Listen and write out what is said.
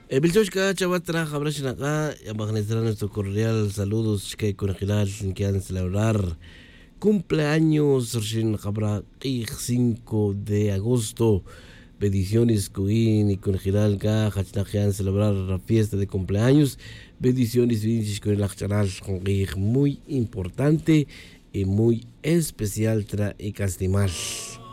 Bilchoshka, Chavatra, Jabrashinaka, Yamagnestra, nuestro cordial saludos, que con Gilal, que han de celebrar cumpleaños, Shin Jabra, 5 de agosto. Bendiciones, Queen y con Gilal, que han de celebrar la fiesta de cumpleaños. Bendiciones, Vincis, con el Achanal, muy importante y muy especial, tra y castimar.